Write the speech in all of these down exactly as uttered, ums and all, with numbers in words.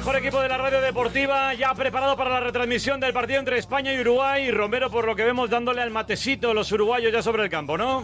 mejor equipo de la radio deportiva, ya preparado para la retransmisión del partido entre España y Uruguay. Y Romero, por lo que vemos, dándole al matecito los uruguayos ya sobre el campo, ¿no?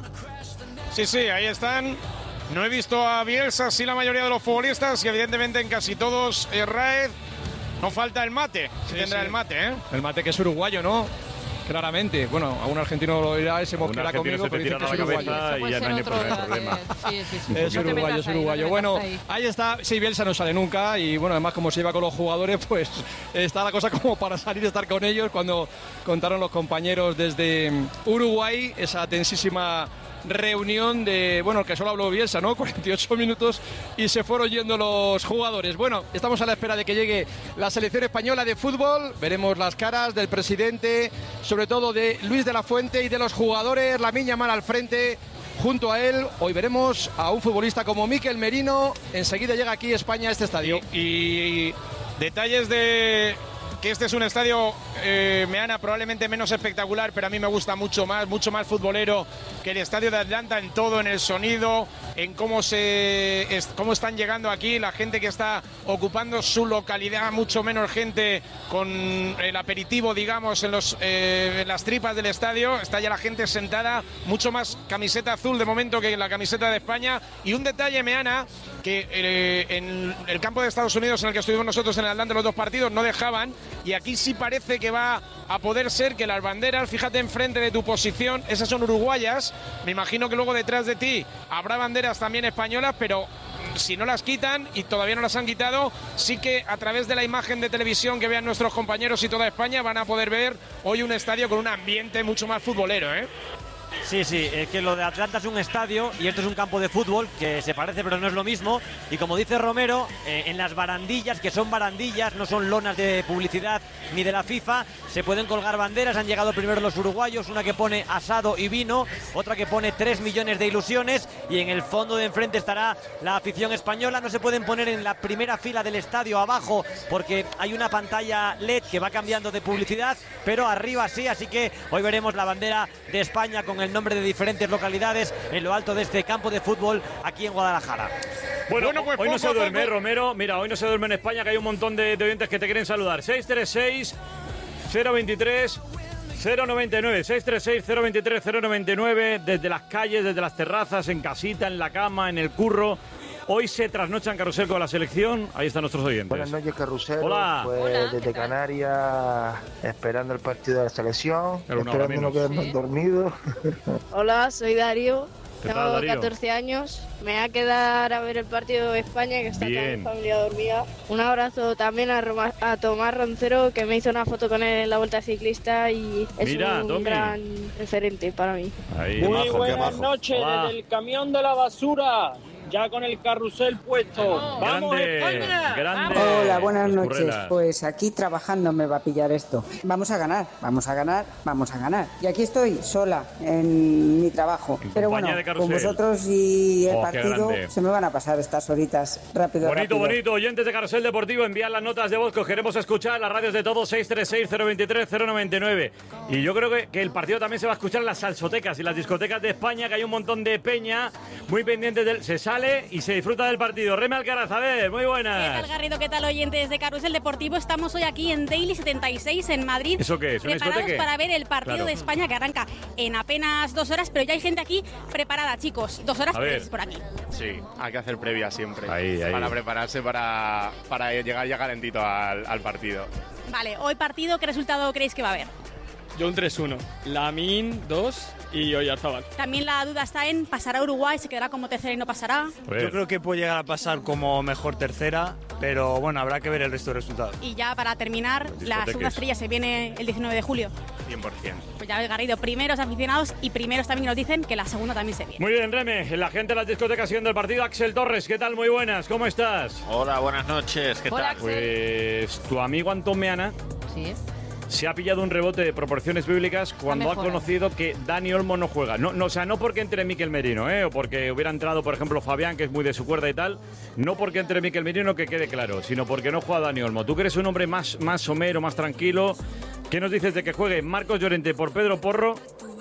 Sí, sí, ahí están. No he visto a Bielsa, sí la mayoría de los futbolistas, y evidentemente en casi todos, eh, Raed, no falta el mate. Sí, tendrá sí. el mate, ¿eh? El mate que es uruguayo, ¿no? Claramente. Bueno, a un argentino lo dirá, ese mosquera conmigo, pero dice que es uruguayo. Y ya no hay problema. Sí, sí, sí. Es uruguayo, es uruguayo. Bueno, ahí está. Sí, Bielsa no sale nunca y bueno, además como se iba con los jugadores, pues está la cosa como para salir a estar con ellos cuando contaron los compañeros desde Uruguay esa tensísima reunión de, bueno, que solo habló Bielsa, ¿no? cuarenta y ocho minutos y se fueron yendo los jugadores. Bueno, estamos a la espera de que llegue la selección española de fútbol. Veremos las caras del presidente, sobre todo de Luis de la Fuente y de los jugadores. Lamine Yamal al frente. Junto a él, hoy veremos a un futbolista como Mikel Merino. Enseguida llega aquí España a este estadio. Y, y detalles de que este es un estadio, eh, Meana, probablemente menos espectacular, pero a mí me gusta mucho más, mucho más futbolero que el estadio de Atlanta en todo, en el sonido, en cómo se es, cómo están llegando aquí, la gente que está ocupando su localidad, mucho menos gente con el aperitivo, digamos, en, los, eh, en las tripas del estadio. Está ya la gente sentada, mucho más camiseta azul de momento que la camiseta de España. Y un detalle, Meana, que eh, en el campo de Estados Unidos en el que estuvimos nosotros en el Atlanta los dos partidos no dejaban. Y aquí sí parece que va a poder ser que las banderas, fíjate enfrente de tu posición, esas son uruguayas. Me imagino que luego detrás de ti habrá banderas también españolas, pero si no las quitan, y todavía no las han quitado, sí que a través de la imagen de televisión que vean nuestros compañeros y toda España van a poder ver hoy un estadio con un ambiente mucho más futbolero, ¿eh? Sí, sí, es que lo de Atlanta es un estadio y esto es un campo de fútbol que se parece pero no es lo mismo. Y como dice Romero, eh, en las barandillas, que son barandillas, no son lonas de publicidad ni de la FIFA, se pueden colgar banderas. Han llegado primero los uruguayos, una que pone asado y vino, otra que pone tres millones de ilusiones, y en el fondo de enfrente estará la afición española. No se pueden poner en la primera fila del estadio abajo porque hay una pantalla L E D que va cambiando de publicidad, pero arriba sí, así que hoy veremos la bandera de España con el nombre de diferentes localidades en lo alto de este campo de fútbol aquí en Guadalajara. Bueno, bueno pues hoy no se duerme, poco. Romero. Mira, hoy no se duerme en España, que hay un montón de, de oyentes que te quieren saludar. seis tres seis, cero veintitrés, cero noventa y nueve. seis tres seis, cero veintitrés, cero noventa y nueve. Desde las calles, desde las terrazas, en casita, en la cama, en el curro. Hoy se trasnocha en Carrusel con la selección. Ahí están nuestros oyentes. Buenas noches, Carrusel. Hola. Pues Hola, desde Canarias, esperando el partido de la selección. Pero esperando no quedarnos Sí. dormidos. Hola, soy Darío. ¿Qué Tengo tal, Darío? catorce años. Me voy a quedar a ver el partido de España, que está toda Bien. mi familia dormida. Un abrazo también a, Roma- a Tomás Roncero, que me hizo una foto con él en la Vuelta Ciclista y es Mira, un Tommy. gran referente para mí. Ahí. Muy majo, qué buenas majo. noches Hola. desde el camión de la basura, ya con el carrusel puesto. ¡Vamos, Grande, España! grande. Hola, buenas noches. Currela. Pues aquí trabajando me va a pillar esto. Vamos a ganar, vamos a ganar, vamos a ganar. Y aquí estoy, sola, en mi trabajo. En Pero compañía bueno, de Carrusel. con vosotros y el Oh, qué partido grande. se me van a pasar estas horitas rápido, Bonito, rápido. bonito. Oyentes de Carrusel Deportivo, envían las notas de voz que os queremos escuchar. Las radios de todos, seis tres seis, cero veintitrés, cero noventa y nueve. Y yo creo que, que el partido también se va a escuchar en las salsotecas y las discotecas de España, que hay un montón de peña muy pendientes del... Se sale y se disfruta del partido. Reme Alcaraz, a ver, muy ¿Qué buenas. tal, Garrido? ¿Qué tal, oyentes de Carrusel Deportivo? Estamos hoy aquí en Daily setenta y seis en Madrid. ¿Eso qué es? ¿Una Preparados discoteca? para ver el partido Claro. de España que arranca en apenas dos horas, pero ya hay gente aquí preparada, chicos. Dos horas A ver. tres por aquí. Sí, hay que hacer previa siempre. Ahí, ahí. Para prepararse para, para llegar ya calentito al, al partido. Vale, hoy partido, ¿qué resultado creéis que va a haber? Yo un tres uno. Lamin dos y Oyarzabal. También la duda está en, ¿pasará Uruguay? ¿Se quedará como tercera y no pasará? A ver. Yo creo que puede llegar a pasar como mejor tercera, pero bueno, habrá que ver el resto de resultados. Y ya para terminar, la discoteques. segunda estrella se viene el diecinueve de julio. cien por ciento. Pues ya ves, Garrido, primeros aficionados y primeros también nos dicen que la segunda también se viene. Muy bien, Reme. La gente de las discotecas siguiendo el partido. Axel Torres, ¿qué tal? Muy buenas. ¿Cómo estás? Hola, buenas noches, ¿qué Hola, tal? Pues tu amigo Antón Meana Sí. se ha pillado un rebote de proporciones bíblicas cuando ha mejorando. conocido que Dani Olmo no juega. No, no, o sea, no porque entre Mikel Merino, ¿eh? O porque hubiera entrado, por ejemplo, Fabián, que es muy de su cuerda y tal. No porque entre Mikel Merino, que quede claro, sino porque no juega Dani Olmo. Tú que eres un hombre más, más somero, más tranquilo. ¿Qué nos dices de que juegue Marcos Llorente por Pedro Porro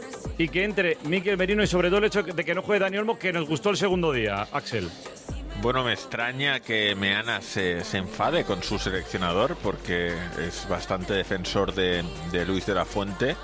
y que entre Mikel Merino y sobre todo el hecho de que no juegue Dani Olmo, que nos gustó el segundo día, Axel? Bueno, me extraña que Meana se, se enfade con su seleccionador porque es bastante defensor de, de Luis de la Fuente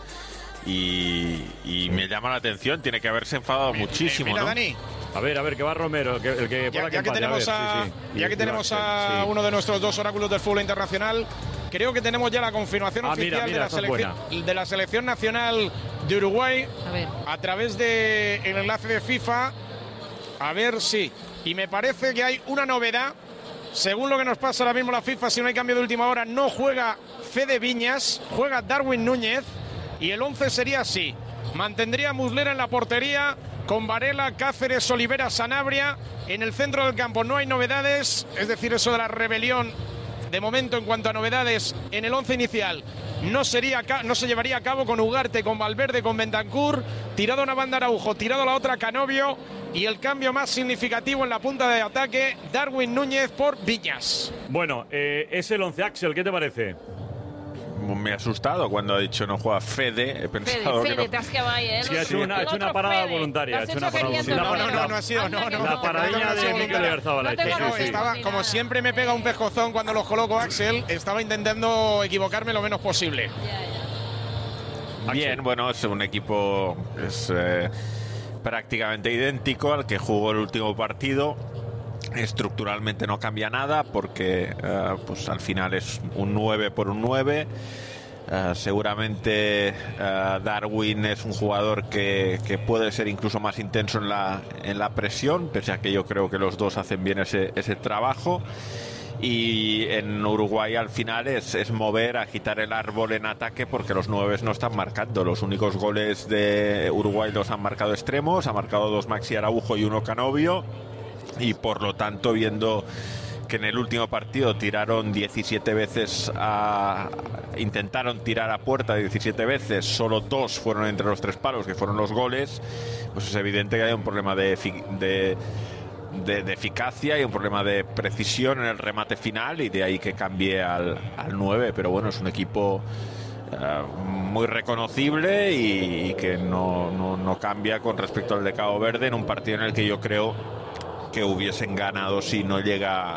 y, y me llama la atención, tiene que haberse enfadado Mira, muchísimo, mira, ¿no? Dani. A ver, a ver, que va Romero, el que, el que Ya, pueda ya que empate, tenemos a, a, ver, sí, sí. ya Y- que y tenemos Axel, a sí. uno de nuestros dos oráculos del fútbol internacional, creo que tenemos ya la confirmación Ah, oficial mira, mira, de, la esta es selección, de la selección nacional de Uruguay A ver. a través del enlace de FIFA. A ver si. Y me parece que hay una novedad. Según lo que nos pasa ahora mismo la FIFA, si no hay cambio de última hora, no juega Fede Viñas, juega Darwin Núñez y el once sería así. Mantendría a Muslera en la portería, con Varela, Cáceres, Olivera, Sanabria. En el centro del campo no hay novedades, es decir, eso de la rebelión, de momento en cuanto a novedades, en el once inicial no, sería, no se llevaría a cabo, con Ugarte, con Valverde, con Bentancur, tirado a una banda Araujo, tirado a la otra Canovio, y el cambio más significativo en la punta de ataque, Darwin Núñez por Viñas. Bueno, eh, es el once, Axel, ¿qué te parece? Me ha asustado cuando ha dicho no juega Fede. He pensado Fede, que Fede, no. te has quedado ahí, ¿eh? Sí, ha hecho una, ha hecho una parada voluntaria. Ha hecho una parada voluntaria. No, no, no, no ha sido, no, no. La paradilla de Mikel Oyarzabal. No, no, estaba, como siempre me pega un pescozón cuando los coloco, Axel, estaba intentando equivocarme lo menos posible. Bien, bueno, es un equipo es, eh, prácticamente idéntico al que jugó el último partido. Estructuralmente no cambia nada porque eh, pues al final es un nueve por un nueve. Uh, seguramente uh, Darwin es un jugador que, que puede ser incluso más intenso en la, en la presión, pese a que yo creo que los dos hacen bien ese, ese trabajo. Y en Uruguay al final es, es mover, agitar el árbol en ataque, porque los nueves no están marcando. Los únicos goles de Uruguay los han marcado extremos, ha marcado dos Maxi Araujo y uno Canovio, y por lo tanto, viendo que en el último partido tiraron diecisiete veces a, intentaron tirar a puerta diecisiete veces, solo dos fueron entre los tres palos, que fueron los goles, pues es evidente que hay un problema de, de, de, de eficacia y un problema de precisión en el remate final, y de ahí que cambie al, al nueve. Pero bueno, es un equipo uh, muy reconocible y, y que no, no, no cambia con respecto al de Cabo Verde, en un partido en el que yo creo que hubiesen ganado si no llega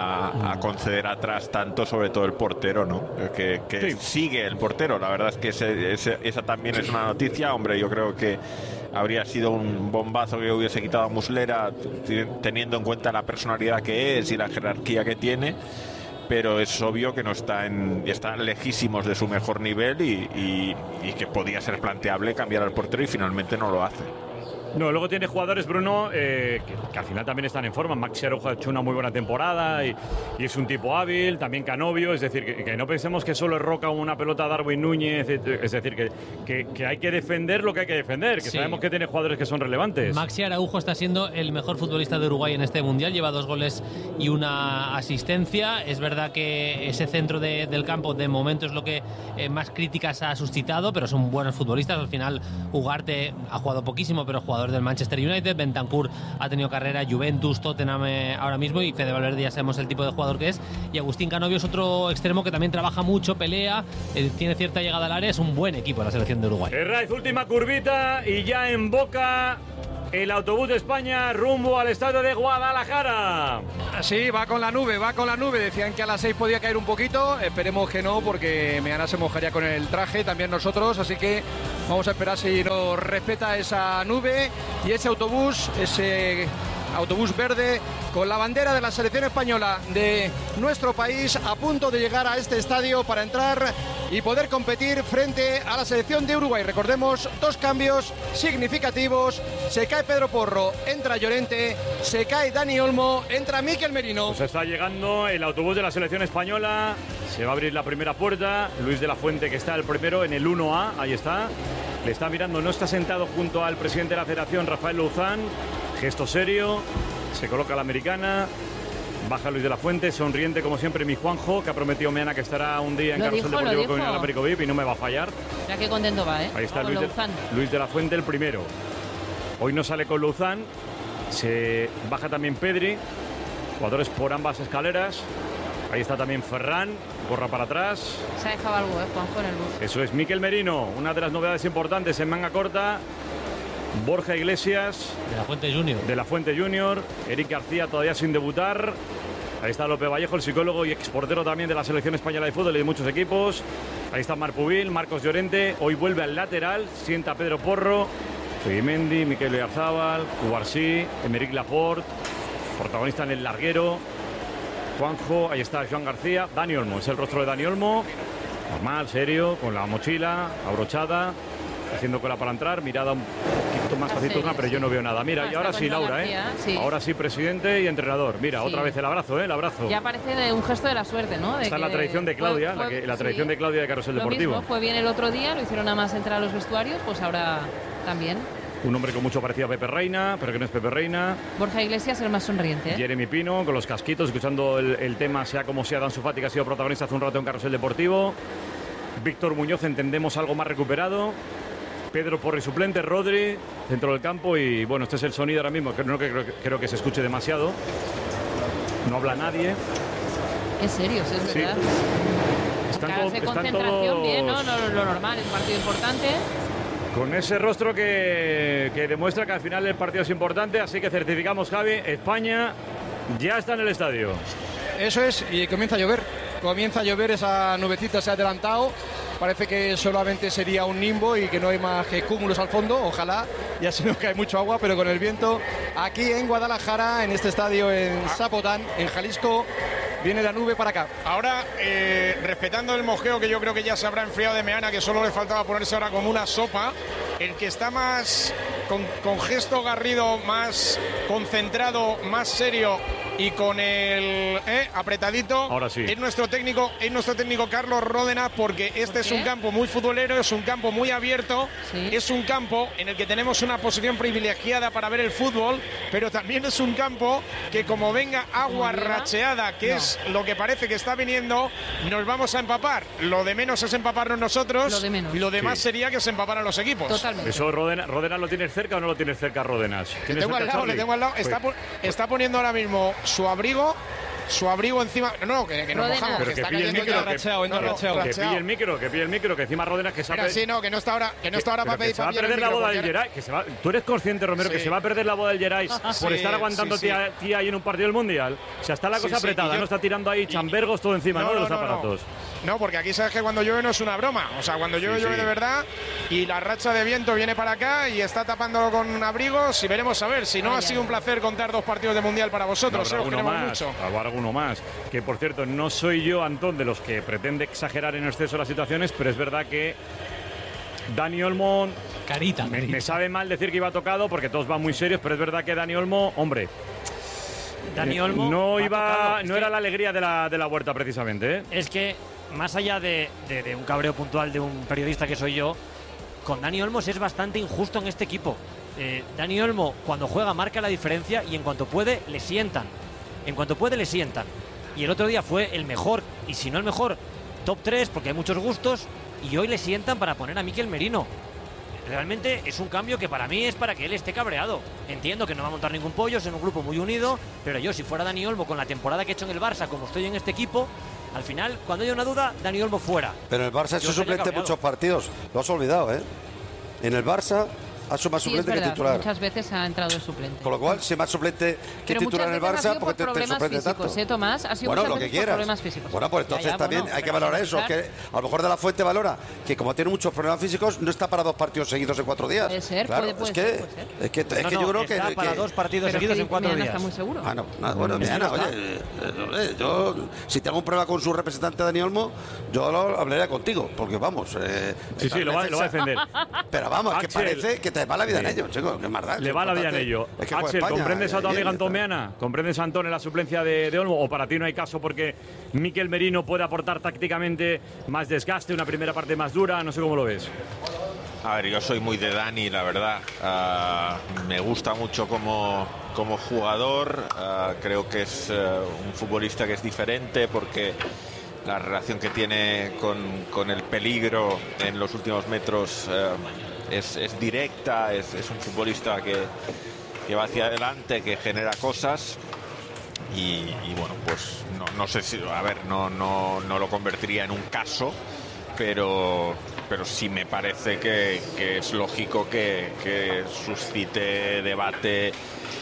a, a conceder atrás tanto, sobre todo el portero, ¿no? Que, que sí. Sigue el portero. La verdad es que ese, ese, esa también es una noticia. Hombre, yo creo que habría sido un bombazo que hubiese quitado a Muslera, teniendo en cuenta la personalidad que es y la jerarquía que tiene, pero es obvio que no está en, está lejísimos de su mejor nivel y, y, y que podía ser planteable cambiar al portero, y finalmente no lo hace. No, luego tiene jugadores, Bruno, eh, que, que al final también están en forma. Maxi Araujo ha hecho una muy buena temporada y, y es un tipo hábil, también Canovio, es decir, que, que no pensemos que solo es Roca una pelota a Darwin Núñez, es decir, que, que, que hay que defender lo que hay que defender, que sí. Sabemos que tiene jugadores que son relevantes. Maxi Araujo está siendo el mejor futbolista de Uruguay en este Mundial, lleva dos goles y una asistencia. Es verdad que ese centro de, del campo de momento es lo que eh, más críticas ha suscitado, pero son buenos futbolistas. Al final Ugarte ha jugado poquísimo, pero jugador del Manchester United. Bentancur ha tenido carrera, Juventus, Tottenham eh, ahora mismo, y Fede Valverde ya sabemos el tipo de jugador que es. Y Agustín Canovio es otro extremo que también trabaja mucho, pelea, eh, tiene cierta llegada al área, es un buen equipo la selección de Uruguay. Herraiz, última curvita y ya en Boca el autobús de España rumbo al estadio de Guadalajara. Sí, va con la nube, va con la nube. Decían que a las seis podía caer un poquito. Esperemos que no, porque Meana se mojaría con el traje, también nosotros. Así que vamos a esperar si nos respeta esa nube y ese autobús, ese autobús verde con la bandera de la selección española de nuestro país, a punto de llegar a este estadio para entrar y poder competir frente a la selección de Uruguay. Recordemos, dos cambios significativos: se cae Pedro Porro, entra Llorente, se cae Dani Olmo, entra Mikel Merino. Pues está llegando el autobús de la selección española, se va a abrir la primera puerta. Luis de la Fuente, que está el primero en el uno A, ahí está, le está mirando, no está sentado junto al presidente de la federación, Rafael Luzán, gesto serio, se coloca la americana. Baja Luis de la Fuente, sonriente como siempre mi Juanjo, que ha prometido Meana que estará un día en lo Carrusel dijo, Deportivo con el dijo. Américo V I P y no me va a fallar. Ya qué contento va, ¿eh? Ahí está Con Luis de, Luzán. Luis de la Fuente, el primero. Hoy no sale con Luzán, se baja también Pedri, jugadores por ambas escaleras. Ahí está también Ferran, gorra para atrás. Se ha dejado algo, ¿eh? Juanjo en el bus. Eso es Mikel Merino, una de las novedades importantes en manga corta. Borja Iglesias. De la Fuente Junior. De la Fuente Junior. Eric García todavía sin debutar. Ahí está López Vallejo, el psicólogo y exportero también de la selección española de fútbol y de muchos equipos. Ahí está Marc Pubil, Marcos Llorente. Hoy vuelve al lateral, sienta a Pedro Porro, Zubimendi, Mikel Oyarzábal, Cubarsí, Emeric Laporte, protagonista en el larguero. Juanjo, ahí está Joan García. Dani Olmo, es el rostro de Dani Olmo. Normal, serio, con la mochila abrochada, haciendo cola para entrar, mirada un poquito más taciturna, pero yo no veo nada. Mira, Ah, y ahora está sí, con Joan Laura, ¿eh? García, sí. Ahora sí, presidente y entrenador. Mira, Sí. otra vez el abrazo, ¿eh? El abrazo. Ya parece de un gesto de la suerte, ¿no? De Esta es la que tradición de Claudia, fue- la, que- la sí. tradición de Claudia de Carrusel Lo Deportivo. mismo, fue bien el otro día, lo hicieron nada más entrar a los vestuarios, pues ahora también. Un hombre con mucho parecido a Pepe Reina, pero que no es Pepe Reina. Borja Iglesias, el más sonriente, ¿eh? Jeremy Pino, con los casquitos, escuchando el, el tema, sea como sea, Dan Sufati, que ha sido protagonista hace un rato en Carrusel Deportivo. Víctor Muñoz, entendemos algo más recuperado. Pedro Porri suplente, Rodri, centro del campo. Y bueno, este es el sonido ahora mismo, que no creo, creo que se escuche demasiado. No habla nadie. Es serio, sí, es Sí. verdad. Están Caras todos- de están concentración, todos- bien, ¿no? Lo, lo normal, es un partido importante. Con ese rostro que, que demuestra que al final el partido es importante, así que certificamos, Javi, España ya está en el estadio. Eso es, y comienza a llover. Comienza a llover, esa nubecita se ha adelantado. Parece que solamente sería un nimbo y que no hay más que cúmulos al fondo. Ojalá, y así no cae mucho agua, pero con el viento aquí en Guadalajara, en este estadio en Zapotán, en Jalisco, viene la nube para acá. Ahora, eh, respetando el mojeo que yo creo que ya se habrá enfriado de Meana, que solo le faltaba ponerse ahora como una sopa, el que está más con, con gesto garrido, más concentrado, más serio y con el eh, apretadito, ahora sí, es nuestro técnico, es nuestro técnico Carlos Ródenas, porque este es un campo muy futbolero, es un campo muy abierto, sí. Es un campo en el que tenemos una posición privilegiada para ver el fútbol, pero también es un campo que como venga agua racheada, que no. es lo que parece que está viniendo, nos vamos a empapar. Lo de menos es empaparnos nosotros, lo de menos. Y lo demás Sí. sería que se empaparan los equipos. Totalmente. Eso, Ródenas, ¿Ródenas lo tienes cerca o no lo tienes cerca, Ródenas? Le tengo al lado, le tengo al lado. Está, Pues, está poniendo ahora mismo su abrigo, su abrigo encima. No, no, que, que nos Ródenas. mojamos. Pero que que está pille el cayendo micro, ya. que, racheado, No, no, racheado. que racheado. pille el micro, que pille el micro, que encima Ródenas que se Mira, va a sí, no, que no está ahora, que no está ahora pero para que pedir se va a para pillar perder el la boda micro, del porque Geray, que se va, ¿tú eres consciente, Romero, Sí. que se va a perder la boda del Geray por Sí, estar aguantando sí, sí. Tía, tía ahí en un partido del Mundial? O sea, está la Sí, cosa sí, apretada, y yo- no está tirando ahí chambergos todo encima, ¿no? de los aparatos. No, porque aquí sabes que cuando llueve no es una broma. O sea, cuando llueve, Sí, llueve sí. de verdad. Y la racha de viento viene para acá y está tapándolo con abrigos. Y veremos a ver. Si no, Ay, ha sido ay. un placer contar dos partidos de Mundial para vosotros. Habrá eh, os alguno queremos más, mucho. habrá alguno más. Que por cierto, no soy yo, Antón, de los que pretende exagerar en exceso las situaciones, pero es verdad que Dani Olmo, Carita. me, carita. me sabe mal decir que iba tocado porque todos van muy serios, pero es verdad que Dani Olmo, hombre, Dani eh, Olmo no va iba, tocado. Es no que- era la alegría de la, de la Huerta precisamente, ¿eh? Es que, más allá de, de- de un cabreo puntual de un periodista que soy yo, con Dani Olmo es bastante injusto en este equipo. Eh, Dani Olmo, cuando juega, marca la diferencia y en cuanto puede, le sientan. En cuanto puede, le sientan. Y el otro día fue el mejor, y si no el mejor, top tres, porque hay muchos gustos, y hoy le sientan para poner a Mikel Merino. Realmente es un cambio que para mí es para que él esté cabreado. Entiendo que no va a montar ningún pollo, es en un grupo muy unido, pero yo, si fuera Dani Olmo con la temporada que he hecho en el Barça, como estoy en este equipo, al final, cuando haya una duda, Dani Olmo fuera. Pero el Barça ha hecho Yo estaría suplente cabreado. muchos partidos. Lo has olvidado, ¿eh? En el Barça ha sido más Sí, es suplente que verdad, titular. muchas veces ha entrado de suplente. Con lo cual, si más suplente que Pero titular en el muchas veces ha Barça, sido porque por te, te problemas sorprende físicos, tanto. ¿eh, Tomás? Ha sido Bueno, muchas lo que veces por quieras. problemas físicos. Bueno, pues Ya, entonces ya, también bueno, hay que pero valorar hay eso. que Que a lo mejor de la Fuente valora que como tiene muchos problemas físicos, no está para dos partidos seguidos en cuatro días. Puede ser, Claro, puede- puede es que, ser, puede ser. Es que, es No, que no, yo creo está que. para que- dos partidos Pero seguidos que en cuatro Meana días. está muy seguro. Ah, no, nada, bueno, Meana, no está. oye, eh, eh, yo, si tengo un problema con su representante Dani Olmo, yo lo hablaría contigo, porque vamos. Eh, Sí, sí, lo va, lo va a defender. Pero vamos, que Axel. parece que te va la vida en Sí. ellos, chico, que más da. Le va la vida en ello. Es que juega Axel, España, ¿comprendes a tu eh, amiga bien, Antón está. Meana? ¿Comprendes, Antón, en la suplencia de, de Olmo? ¿O para ti no hay caso porque Mikel Merino puede aportar tácticamente más desgaste, una primera parte más dura? No sé cómo lo ves. A ver, yo soy muy de Dani, la verdad. Ah, me gusta mucho como, como jugador. Ah, creo que es eh, un futbolista que es diferente porque la relación que tiene con, con el peligro en los últimos metros eh, es, es directa. Es, es un futbolista que, que va hacia adelante, que genera cosas. Y, y bueno, pues no, no sé si, a ver, no, no, no lo convertiría en un caso. pero, pero sí me parece que, que es lógico que, que suscite debate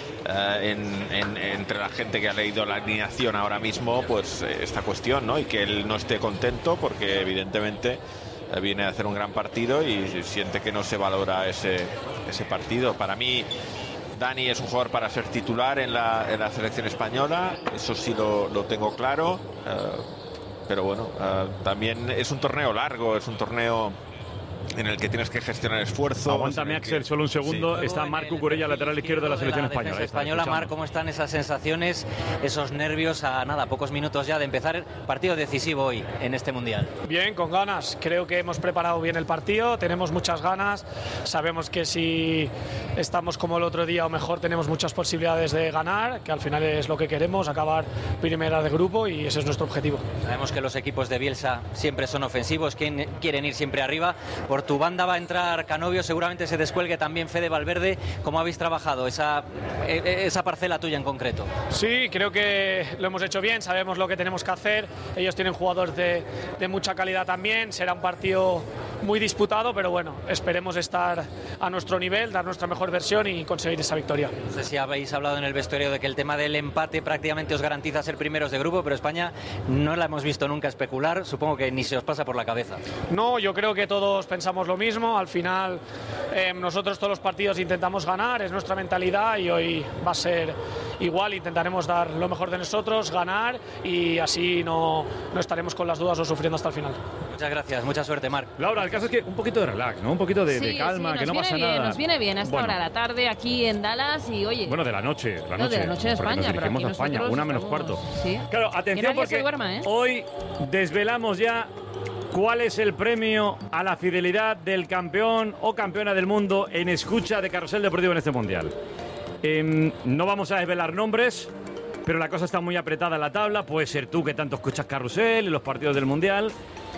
uh, en, en, entre la gente que ha leído la alineación ahora mismo, pues esta cuestión, ¿no? Y que él no esté contento porque evidentemente uh, viene a hacer un gran partido y siente que no se valora ese, ese partido. Para mí Dani es un jugador para ser titular en la, en la selección española, eso sí lo, lo tengo claro, uh, pero bueno, uh, también es un torneo largo, es un torneo en el que tienes que gestionar esfuerzo. Aguántame, Axel, solo un segundo. Sí. Está Marc Cucurella, lateral izquierdo de la selección de la española. española. Marc, ¿cómo están esas sensaciones, esos nervios a nada, pocos minutos ya de empezar partido decisivo hoy en este Mundial? Bien, con ganas. Creo que hemos preparado bien el partido, tenemos muchas ganas. Sabemos que si estamos como el otro día o mejor, tenemos muchas posibilidades de ganar, que al final es lo que queremos, acabar primera de grupo, y ese es nuestro objetivo. Sabemos que los equipos de Bielsa siempre son ofensivos, quieren ir siempre arriba. Por tu banda va a entrar Canovio, seguramente se descuelgue también Fede Valverde. ¿Cómo habéis trabajado esa, esa parcela tuya en concreto? Sí, creo que lo hemos hecho bien, sabemos lo que tenemos que hacer. Ellos tienen jugadores de, de mucha calidad también. Será un partido muy disputado, pero bueno, esperemos estar a nuestro nivel, dar nuestra mejor versión y conseguir esa victoria. No sé si habéis hablado en el vestuario de que el tema del empate prácticamente os garantiza ser primeros de grupo, pero España no la hemos visto nunca especular, supongo que ni se os pasa por la cabeza. No, yo creo que todos pensamos lo mismo. Al final eh, nosotros todos los partidos intentamos ganar, es nuestra mentalidad, y hoy va a ser igual. Intentaremos dar lo mejor de nosotros, ganar, y así no, no estaremos con las dudas o sufriendo hasta el final. Muchas gracias, mucha suerte, Marc. Laura, el caso es que un poquito de relax, ¿no? Un poquito de, sí, de calma, sí, que no pasa bien, nada. Nos viene bien a esta bueno. hora de la tarde aquí en Dallas y oye... Bueno, de la noche, de la noche. No, de la noche de España, nos dirigimos pero a España, una menos estamos... cuarto. ¿Sí? Claro, atención porque duerma, ¿eh? hoy desvelamos ya cuál es el premio a la fidelidad del campeón o campeona del mundo en escucha de Carrusel Deportivo en este Mundial. Eh, no vamos a desvelar nombres, pero la cosa está muy apretada en la tabla. Puede ser tú que tanto escuchas Carrusel en los partidos del Mundial.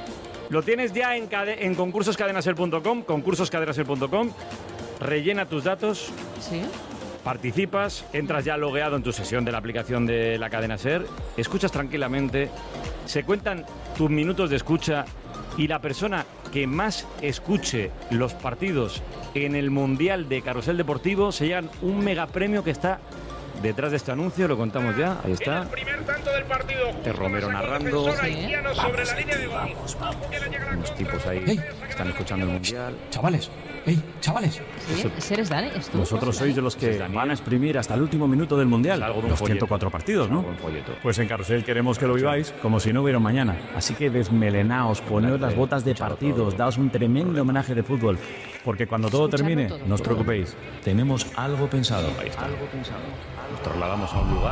Lo tienes ya en, en concursos cadenaser punto com, concursos cadenaser punto com. Rellena tus datos. Sí. Participas, entras ya logueado en tu sesión de la aplicación de la Cadena Ser, escuchas tranquilamente, se cuentan tus minutos de escucha, y la persona que más escuche los partidos en el Mundial de Carrusel Deportivo se llevan un megapremio que está detrás de este anuncio. Lo contamos ya, ahí está. El primer tanto del partido. De Romero narrando. Sí. Sobre la línea de vamos, vamos. Unos tipos ahí hey. que están escuchando el Mundial. Chavales, hey, chavales. ¿Sí? ¿Ese eres Dani? ¿Es tú? Vosotros sois de los que van a exprimir hasta el último minuto del Mundial. Algo de un los folleto. ciento cuatro partidos, ¿no? Pues en Carrusel queremos que lo viváis como si no hubiera un mañana. Así que desmelenaos, poneos las botas de partidos, daos un tremendo homenaje de fútbol. Porque cuando todo termine, todo, no os preocupéis, tenemos algo pensado. Algo pensado. Nos trasladamos a un lugar,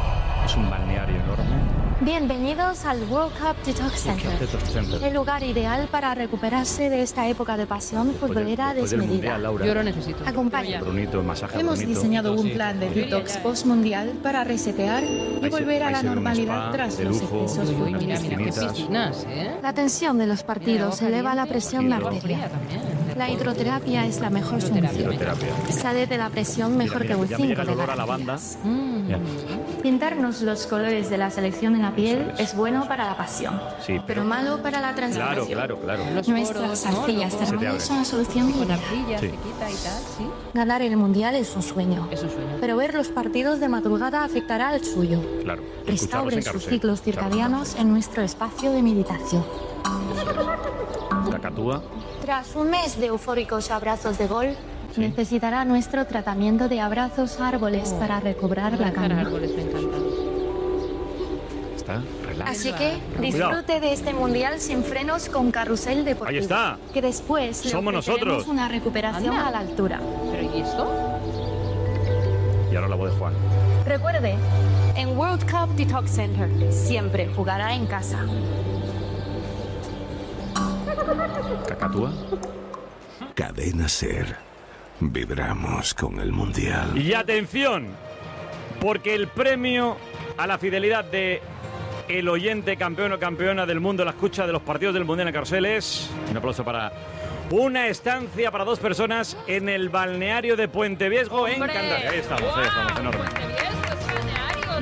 es un balneario enorme. Bienvenidos al World Cup Detox Center, Center, el lugar ideal para recuperarse de esta época de pasión futbolera desmedida. Mundial, Yo lo necesito. Acompaña. Brunito, masaje Hemos bonito. diseñado un plan de detox post-mundial para resetear y ahí volver se, a la normalidad spa, tras los lujo, excesos futbolistas. Mira, mira, qué piscinas, ¿eh? La tensión de los partidos eleva la presión arterial. La hidroterapia es la mejor solución. Sale de la presión mejor mira, que un cinco de la banda. Mm. Pintarnos los colores de la selección en la piel es bueno para la pasión, sí, pero, pero malo para la transpiración. Claro, claro, claro. Nuestras arcillas ¿no? termales son una solución con ideal. arcillas, sí. Se quita y tal, ¿sí? Ganar el Mundial es un sueño, es un sueño, pero ver los partidos de madrugada afectará al suyo. Claro. Restaure sus ciclos circadianos en nuestro espacio de meditación. Cacatúa. Tras un mes de eufóricos abrazos de gol, sí. necesitará nuestro tratamiento de abrazos árboles oh. para recobrar la calma. Árboles me encantan. Está, relax. Así que disfrute Cuidado. de este Mundial sin frenos con Carrusel Deportivo. Ahí está. Que después somos le nosotros. una recuperación Anda. a la altura. ¿Pero y esto? Y ahora la voz de Juan. Recuerde, en World Cup Detox Center siempre jugará en casa. Cacatúa. Cadena Ser. Vibramos con el Mundial. Y atención, porque el premio a la fidelidad de el oyente campeón o campeona del mundo, la escucha de los partidos del Mundial en Carrusel es... Un aplauso para una estancia para dos personas en el balneario de Puente Viesgo en Cantabria. Ahí estamos, wow, ahí estamos, enorme.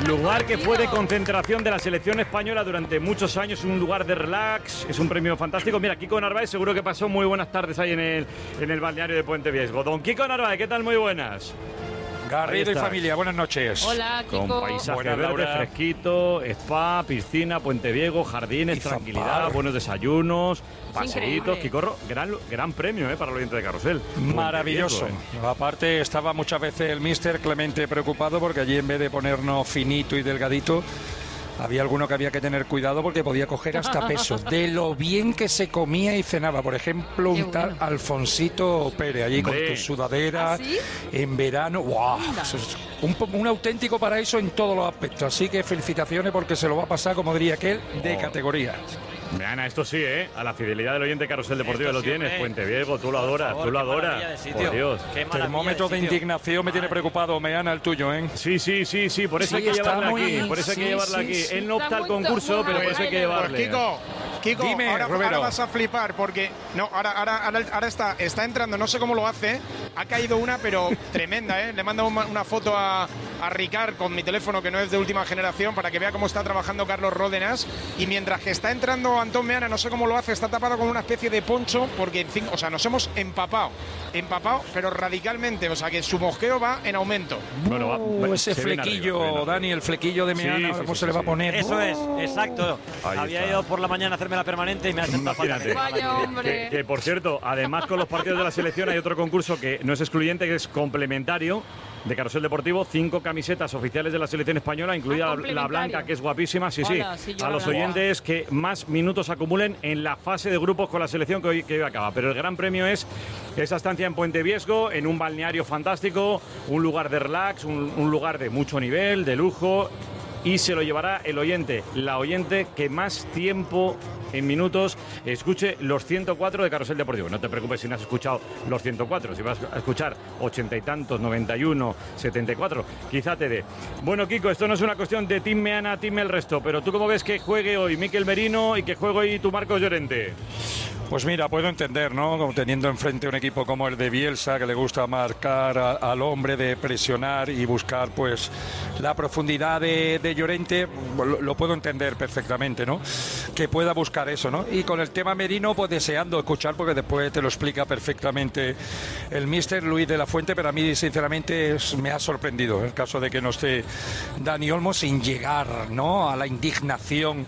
lugar que fue de concentración de la selección española durante muchos años, un lugar de relax, es un premio fantástico. Mira, Kiko Narváez seguro que pasó muy buenas tardes ahí en el, en el balneario de Puente Viesgo. Don Kiko Narváez, ¿qué tal? Muy buenas. Garrido y familia, buenas noches. Hola, Kiko. Con paisaje Buenas, verde, Laura. fresquito, spa, piscina, Puente Viego, jardines, Y tranquilidad, zampar. buenos desayunos, paseitos. increíble. Kikorro, gran, gran premio, ¿eh? Para el oyente de Carrusel. Puente Maravilloso. Viesgo, ¿eh? Aparte, estaba muchas veces el míster Clemente preocupado porque allí en vez de ponernos finito y delgadito, había alguno que había que tener cuidado porque podía coger hasta peso. De lo bien que se comía y cenaba. Por ejemplo, Qué un tal bueno. Alfonsito Pérez, allí Hombre. con tu sudadera, ¿Ah, sí? en verano. ¡Wow! Anda. Eso es un, po- un auténtico paraíso en todos los aspectos. Así que felicitaciones porque se lo va a pasar, como diría aquel, de Oh. categoría. Vean, esto sí, ¿eh? A la fidelidad del oyente Carrusel Deportivo Esto lo sí, tienes. hombre. Puente Viego, tú lo adoras, favor, tú lo qué maravilla adoras. de sitio. Por Dios. Qué maravilla Termómetro de sitio. indignación me tiene preocupado, Meana, el tuyo, ¿eh? Sí, sí, sí, sí, por eso Sí, hay que está llevarla muy- aquí. Por eso hay que sí, llevarla sí, aquí. sí. Él no opta al Está muy concurso, tomada. pero por eso hay que Pues, Pues llevarle. Kiko, Kiko, Dime, ahora, Romero. ahora vas a flipar porque no, ahora, ahora, ahora, ahora está, está entrando, no sé cómo lo hace, ha caído una, pero tremenda, ¿eh? Le mando una, una foto a, a Ricard con mi teléfono que no es de última generación para que vea cómo está trabajando Carlos Ródenas. Y mientras que está entrando Antón Meana, no sé cómo lo hace, está tapado con una especie de poncho porque, en fin, o sea, nos hemos empapado, empapado, pero radicalmente, o sea, que su mosqueo va en aumento. Bueno, va- Uh, va- ese se viene flequillo, arriba, se viene Dani, el flequillo de Sí, Meana, sí, ¿cómo sí, se le sí, va a sí. poner? Eso es, exacto. Ahí Había está. ido por la mañana a hacerme la permanente y me ha sentado fatal. Imagínate. Vaya, hombre. Que, que, por cierto, además con los partidos de la selección hay otro concurso que no es excluyente, que es complementario de Carrusel Deportivo. Cinco camisetas oficiales de la selección española, incluida Ah, la complementario. blanca, que es guapísima. Sí, Hola, sí. sí, yo A la los blanca. oyentes que más minutos acumulen en la fase de grupos con la selección que hoy, que hoy acaba. Pero el gran premio es esa estancia en Puente Viesgo, en un balneario fantástico, un lugar de relax, un, un lugar de mucho nivel, de lujo. Y se lo llevará el oyente, la oyente que más tiempo en minutos escuche los ciento cuatro de Carrusel Deportivo. No te preocupes si no has escuchado los ciento cuatro, si vas a escuchar ochenta y tantos, noventa y uno, setenta y cuatro, quizá te dé. Bueno, Kiko, esto no es una cuestión de Team Meana, Team el resto, pero ¿tú cómo ves que juegue hoy Mikel Merino y que juegue hoy tu Marcos Llorente? Pues mira, puedo entender, ¿no? Como teniendo enfrente un equipo como el de Bielsa, que le gusta marcar a- al hombre, de presionar y buscar, pues, la profundidad de, de Llorente, lo, lo puedo entender perfectamente, ¿no? Que pueda buscar eso, ¿no? Y con el tema Merino, pues deseando escuchar, porque después te lo explica perfectamente el míster Luis de la Fuente, pero a mí, sinceramente, es- me ha sorprendido el caso de que no esté Dani Olmo sin llegar, ¿no? A la indignación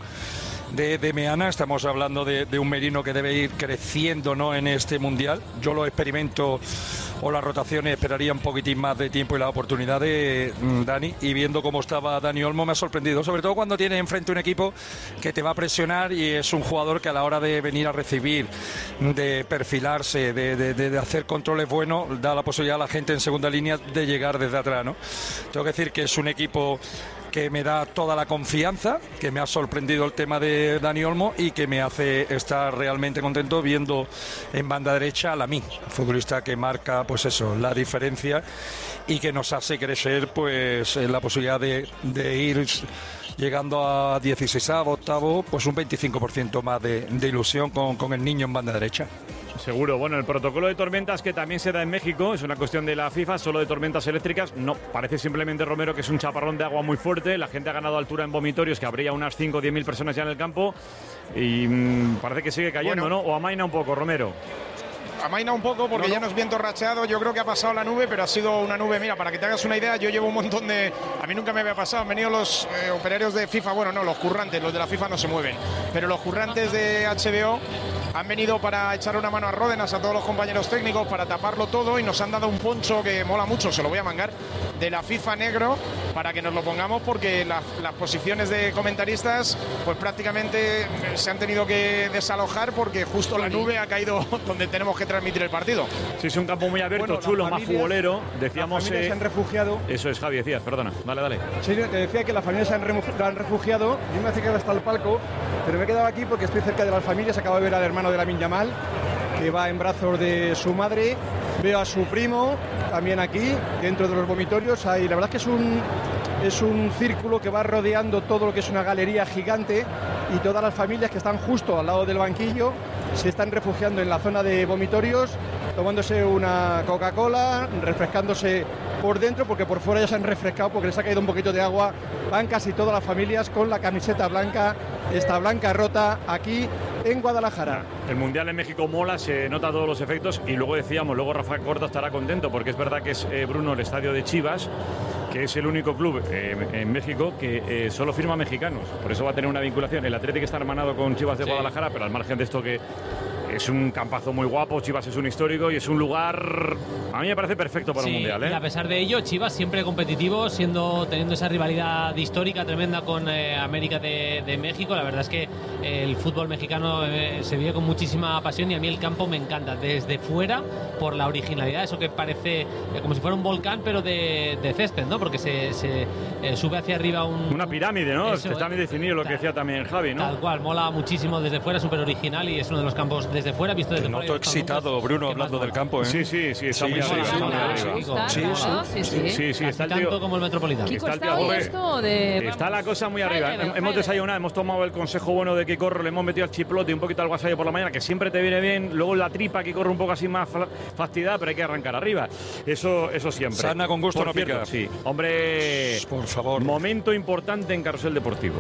de, de Meana. Estamos hablando de, de un Merino que debe ir creciendo, ¿no? En este mundial. Yo lo experimento, o las rotaciones esperaría un poquitín más de tiempo y la oportunidad de mm, Dani, y viendo cómo estaba Dani Olmo me ha sorprendido, sobre todo cuando tiene enfrente un equipo que te va a presionar y es un jugador que a la hora de venir a recibir, de perfilarse, de, de- de- de hacer controles buenos, da la posibilidad a la gente en segunda línea de llegar desde atrás, ¿no? Tengo que decir que es un equipo que me da toda la confianza, que me ha sorprendido el tema de Dani Olmo y que me hace estar realmente contento viendo en banda derecha a Lamine, futbolista que marca, pues eso, la diferencia y que nos hace crecer, pues, en la posibilidad de, de ir llegando a dieciséis, octavo, pues un veinticinco por ciento más de, de ilusión con, con el niño en banda derecha. Seguro. Bueno, el protocolo de tormentas que también se da en México es una cuestión de la FIFA, solo de tormentas eléctricas. No, parece simplemente, Romero, que es un chaparrón de agua muy fuerte. La gente ha ganado altura en vomitorios, que habría unas cinco o diez mil personas ya en el campo. Y mmm, parece que sigue cayendo, Bueno. ¿no? O amaina un poco, Romero. Amaina un poco porque No, no. ya no es viento racheado. Yo creo que ha pasado la nube, pero ha sido una nube. Mira, para que te hagas una idea, yo llevo un montón de. A mí nunca me había pasado. Han venido los eh, operarios de FIFA. Bueno, no, los currantes, los de la FIFA no se mueven. Pero los currantes de H B O han venido para echar una mano a Ródenas, a todos los compañeros técnicos, para taparlo todo. Y nos han dado un poncho que mola mucho, se lo voy a mangar, de la FIFA negro, para que nos lo pongamos, porque las, las posiciones de comentaristas, pues prácticamente se han tenido que desalojar porque justo la nube ha caído donde tenemos que transmitir el partido. Sí, es un campo muy abierto, Bueno, chulo, las más familias- futbolero. Decíamos. Las familias eh, se han refugiado. Eso es, Javi, decías, perdona. Dale, dale. Sí, te decía que las familias se han, remu- han refugiado. Yo me acercaba hasta el palco, pero me he quedado aquí porque estoy cerca de las familias. Acabo de ver al hermano de Lamine Yamal, que va en brazos de su madre. Veo a su primo también aquí, dentro de los vomitorios. Ahí, la verdad es que es un, es un círculo que va rodeando todo lo que es una galería gigante, y todas las familias que están justo al lado del banquillo se están refugiando en la zona de vomitorios, tomándose una Coca-Cola, refrescándose por dentro, porque por fuera ya se han refrescado, porque les ha caído un poquito de agua. Van casi todas las familias con la camiseta blanca, esta blanca rota, aquí en Guadalajara. El Mundial en México mola, se nota todos los efectos, y luego decíamos, luego Rafa Corda estará contento, porque es verdad que es eh, Bruno el estadio de Chivas, que es el único club eh, en México que eh, solo firma mexicanos, por eso va a tener una vinculación. El Atlético está hermanado con Chivas de sí. Guadalajara, pero al margen de esto, que es un campazo muy guapo, Chivas es un histórico y es un lugar, a mí me parece perfecto para sí, un Mundial, ¿eh? Y a pesar de ello, Chivas siempre competitivo, siendo teniendo esa rivalidad histórica tremenda con eh, América de, de México. La verdad es que eh, el fútbol mexicano eh, se vive con muchísima pasión, y a mí el campo me encanta desde fuera por la originalidad, eso que parece eh, como si fuera un volcán, pero de, de césped, ¿no? Porque se, se eh, sube hacia arriba un... Una pirámide, ¿no? Eso, está bien definido lo que decía también Javi, ¿no? Tal cual, mola muchísimo desde fuera, súper original, y es uno de los campos desde fuera, visto desde Te fuera. noto excitado, Bruno, hablando del campo, ¿eh? Sí, sí, sí, está muy arriba. Sí, sí, sí. Sí, sí, está el tío... tanto como el Metropolitano. Kiko, ¿está hoy esto de...? Está la cosa muy arriba. Level, hemos desayunado, hemos tomado el consejo bueno de que corro, le hemos metido al chiplote y un poquito al guasayo por la mañana, que siempre te viene bien. Luego la tripa, que corre un poco así más fastidiada, pero hay que arrancar arriba. Eso, eso siempre. Sana con gusto, por no cierto, pica. Sí. Hombre, por favor. Momento importante en Carrusel Deportivo.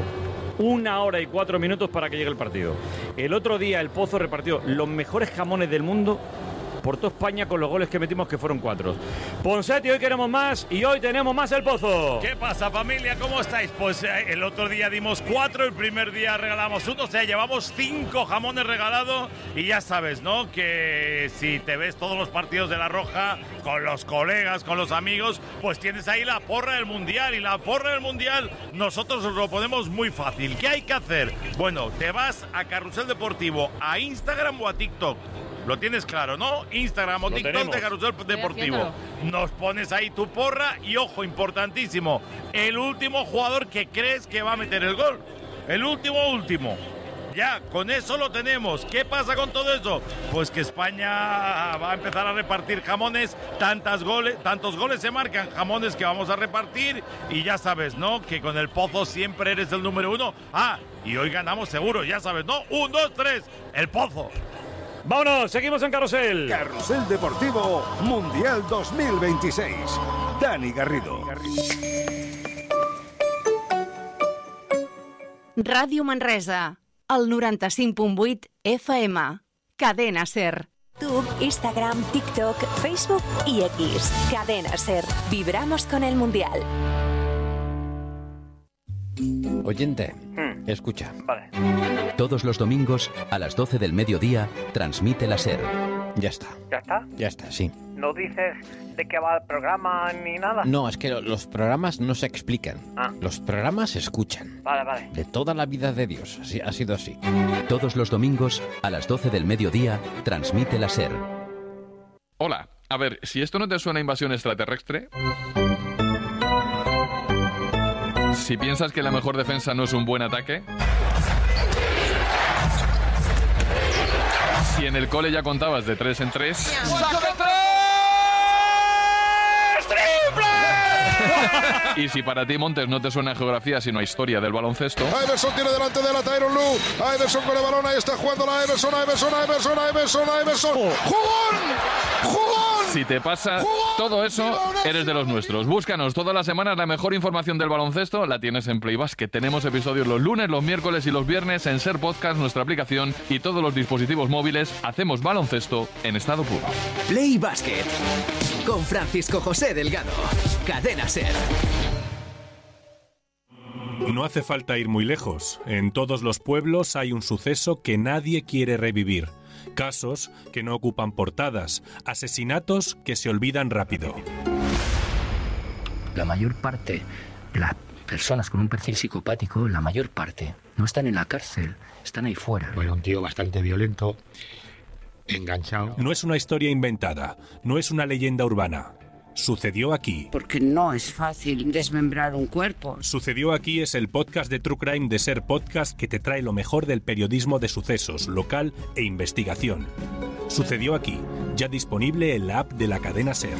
Una hora y cuatro minutos para que llegue el partido. El otro día el Pozo repartió los mejores jamones del mundo por toda España, con los goles que metimos, que fueron cuatro. Ponsetti, hoy queremos más y hoy tenemos más el Pozo. ¿Qué pasa, familia? ¿Cómo estáis? Pues eh, el otro día dimos cuatro, el primer día regalamos uno, o sea, llevamos cinco jamones regalados, y ya sabes, ¿no? Que si te ves todos los partidos de La Roja con los colegas, con los amigos, pues tienes ahí la porra del Mundial, y la porra del Mundial nosotros os lo ponemos muy fácil. ¿Qué hay que hacer? Bueno, te vas a Carrusel Deportivo, a Instagram o a TikTok. Lo tienes claro, ¿no? Instagram o TikTok de Carrusel Deportivo. Nos pones ahí tu porra y, ojo, importantísimo, el último jugador que crees que va a meter el gol. El último último. Ya, con eso lo tenemos. ¿Qué pasa con todo eso? Pues que España va a empezar a repartir jamones. Tantas goles, tantos goles se marcan, jamones que vamos a repartir. Y ya sabes, ¿no? Que con el Pozo siempre eres el número uno. Ah, y hoy ganamos seguro, ya sabes, ¿no? Un, dos, tres, el Pozo. Vámonos, seguimos en Carrusel. Carrusel Deportivo Mundial dos mil veintiséis. Dani Garrido. Ràdio Manresa, el noranta-cinc punt vuit F M. Cadena SER. YouTube, Instagram, TikTok, Facebook y X. Cadena SER. Vibramos con el Mundial. Oyente, mm. escucha. Vale. Todos los domingos a las doce del mediodía transmite la SER. Ya está. ¿Ya está? Ya está, sí. ¿No dices de qué va el programa ni nada? No, es que los programas no se explican. Ah. Los programas se escuchan. Vale, vale. De toda la vida de Dios. Así, ha sido así. Todos los domingos a las doce del mediodía transmite la SER. Hola. A ver, si esto no te suena a invasión extraterrestre... Si piensas que la mejor defensa no es un buen ataque... Si en el cole ya contabas de tres en tres... ¡Saca tres! Y si para ti, Montes, no te suena a geografía sino a historia del baloncesto... Iverson tiene delante de la Tyronn Lue. Iverson con el balón, ahí está jugando la Iverson, Iverson, Iverson, Iverson, Iverson. ¡Jugón! ¡Jugón! Si te pasa todo eso, eres de los nuestros. Búscanos todas las semanas, la mejor información del baloncesto la tienes en Play Basket. Tenemos episodios los lunes, los miércoles y los viernes en SER Podcast, nuestra aplicación, y todos los dispositivos móviles. Hacemos baloncesto en estado puro. Play Basket con Francisco José Delgado. Cadena SER. No hace falta ir muy lejos. En todos los pueblos hay un suceso que nadie quiere revivir. Casos que no ocupan portadas. Asesinatos que se olvidan rápido. La mayor parte de las personas con un perfil psicopático, la mayor parte, no están en la cárcel, están ahí fuera. Era un tío bastante violento, enganchado. No es una historia inventada, no es una leyenda urbana. Sucedió aquí. Porque no es fácil desmembrar un cuerpo. Sucedió aquí es el podcast de True Crime de SER Podcast que te trae lo mejor del periodismo de sucesos, local e investigación. Sucedió aquí, ya disponible en la app de la cadena SER.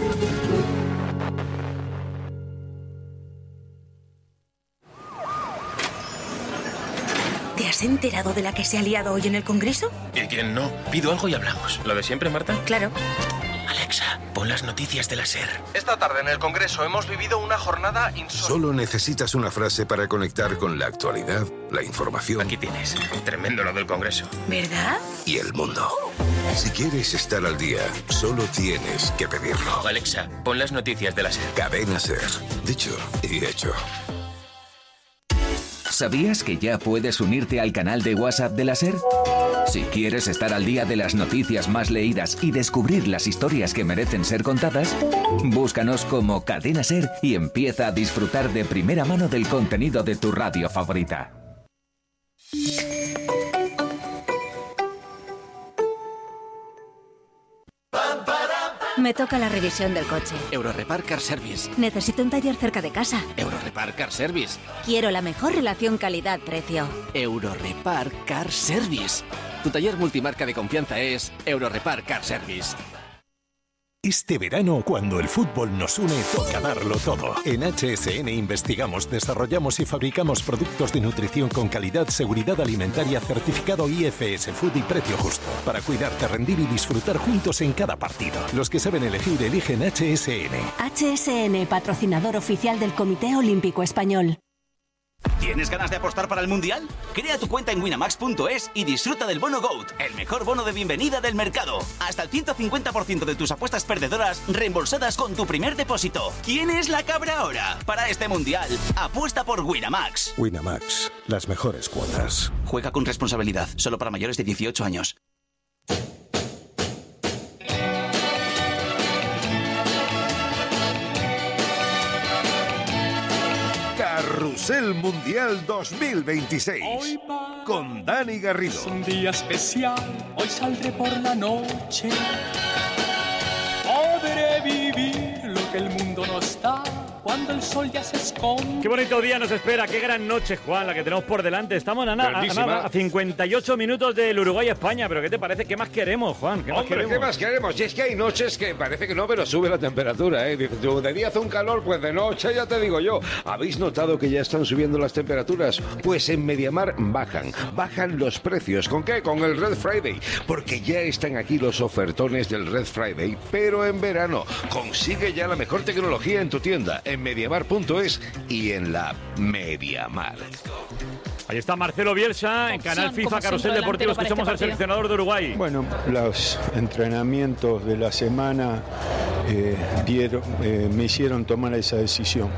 ¿Te has enterado de la que se ha liado hoy en el Congreso? ¿Y quién no? Pido algo y hablamos. ¿Lo de siempre, Marta? Claro. Alexa, pon las noticias de la SER. Esta tarde en el Congreso hemos vivido una jornada insólita. Solo necesitas una frase para conectar con la actualidad, la información. Aquí tienes. Tremendo lo del Congreso. ¿Verdad? Y el mundo. Si quieres estar al día, solo tienes que pedirlo. Alexa, pon las noticias de la SER. Cadena SER. Dicho y hecho. ¿Sabías que ya puedes unirte al canal de WhatsApp de la SER? Si quieres estar al día de las noticias más leídas y descubrir las historias que merecen ser contadas, búscanos como Cadena SER y empieza a disfrutar de primera mano del contenido de tu radio favorita. Me toca la revisión del coche. Eurorepar Car Service. Necesito un taller cerca de casa. Eurorepar Car Service. Quiero la mejor relación calidad-precio. Eurorepar Car Service. Tu taller multimarca de confianza es Eurorepar Car Service. Este verano, cuando el fútbol nos une, toca darlo todo. En H S N investigamos, desarrollamos y fabricamos productos de nutrición con calidad, seguridad alimentaria, certificado I F S Food y precio justo. Para cuidarte, rendir y disfrutar juntos en cada partido. Los que saben elegir, eligen H S N. H S N, patrocinador oficial del Comité Olímpico Español. ¿Tienes ganas de apostar para el Mundial? Crea tu cuenta en winamax punto es y disfruta del bono GOAT, el mejor bono de bienvenida del mercado. Hasta el ciento cincuenta por ciento de tus apuestas perdedoras reembolsadas con tu primer depósito. ¿Quién es la cabra ahora? Para este Mundial, apuesta por Winamax. Winamax, las mejores cuotas. Juega con responsabilidad, solo para mayores de dieciocho años. Carrusel Mundial dos mil veintiséis con Dani Garrido. Es un día especial, hoy saldré por la noche. Podré vivir lo que el mundo nos da cuando el sol ya se esconde. Qué bonito día nos espera, qué gran noche, Juan, la que tenemos por delante. Estamos a, nada, a, nada, a cincuenta y ocho minutos del Uruguay-España, pero ¿qué te parece? ¿Qué más queremos, Juan? ¿Qué más Hombre, queremos? ¿qué más queremos? Y es que hay noches que parece que no, pero sube la temperatura, ¿eh? Dices tú, de día hace un calor, pues de noche ya te digo yo. ¿Habéis notado que ya están subiendo las temperaturas? Pues en Mediamar bajan, bajan los precios. ¿Con qué? Con el Red Friday, porque ya están aquí los ofertones del Red Friday, pero en verano. Consigue ya la mejor tecnología en tu tienda, en mediamar punto es y en la Mediamar. Ahí está Marcelo Bielsa en Canal FIFA Carrusel Deportivo. Escuchamos al seleccionador de Uruguay. Bueno, los entrenamientos de la semana eh, dieron, eh, me hicieron tomar esa decisión.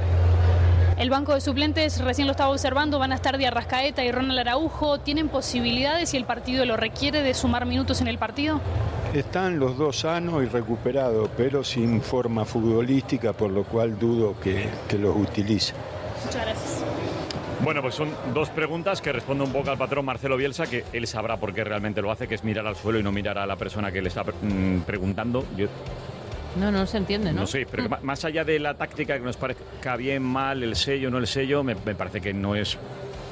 El banco de suplentes, recién lo estaba observando, van a estar de Arrascaeta y Ronald Araujo. ¿Tienen posibilidades, si el partido lo requiere, de sumar minutos en el partido? Están los dos sanos y recuperados, pero sin forma futbolística, por lo cual dudo que, que los utilice. Muchas gracias. Bueno, pues son dos preguntas que responde un poco al patrón Marcelo Bielsa, que él sabrá por qué realmente lo hace, que es mirar al suelo y no mirar a la persona que le está mm, preguntando. Yo No, no se entiende, ¿no? No sé, pero mm. más allá de la táctica, que nos parezca bien, mal, el sello, no el sello, me, me parece que no es